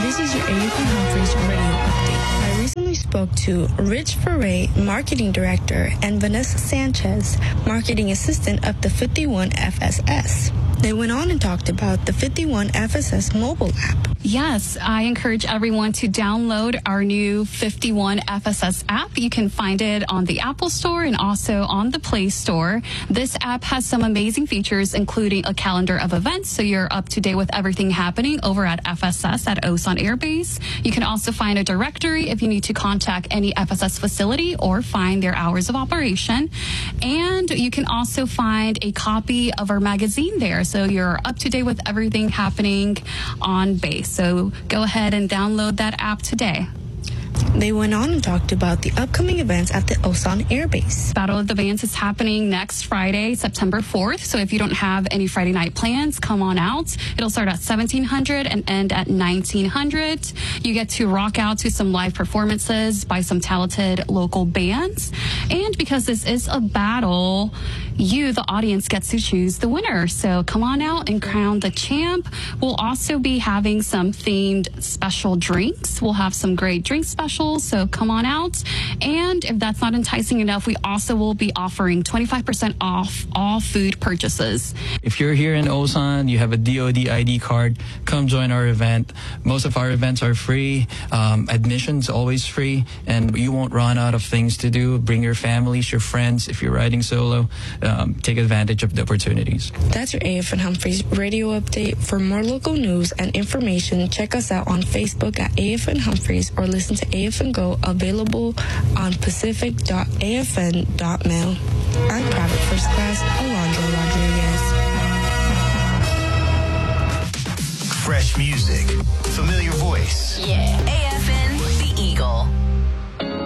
This is your AFN Humphreys radio update. I recently spoke to Rich Ferre, Marketing Director, and Vanessa Sanchez, Marketing Assistant of the 51FSS. They went on and talked about the 51FSS mobile app. Yes, I encourage everyone to download our new 51FSS app. You can find it on the Apple Store and also on the Play Store. This app has some amazing features, including a calendar of events, so you're up to date with everything happening over at FSS at Osan Air Base. You can also find a directory if you need to contact any FSS facility or find their hours of operation. And you can also find a copy of our magazine there, so you're up to date with everything happening on base. So go ahead and download that app today. They went on and talked about the upcoming events at the Osan Air Base. Battle of the Bands is happening next Friday, September 4th. So if you don't have any Friday night plans, come on out. It'll start at 1700 and end at 1900. You get to rock out to some live performances by some talented local bands. And because this is a battle, you, the audience, gets to choose the winner. So come on out and crown the champ. We'll also be having some themed special drinks. We'll have some great drink specials, so come on out. And if that's not enticing enough, we also will be offering 25% off all food purchases. If you're here in Osan, you have a DOD ID card, come join our event. Most of our events are free. Admission's always free, and you won't run out of things to do. Bring your families, your friends. If you're riding solo, take advantage of the opportunities. That's your AFN Humphreys radio update. For more local news and information, check us out on Facebook at AFN Humphreys or listen to AFN Go, available on pacific.afn.mil. I'm Private First Class Alondra Rodriguez. Fresh music, familiar voice.